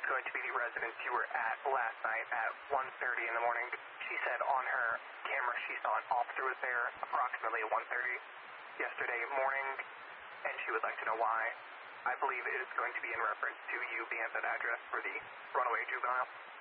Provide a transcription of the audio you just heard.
going to be the residence you were at last night at 1:30 in the morning. She said on her camera she saw an officer was there approximately at 1:30 yesterday morning, and she would like to know why. I believe it is going to be in reference to you being at that address for the runaway juvenile.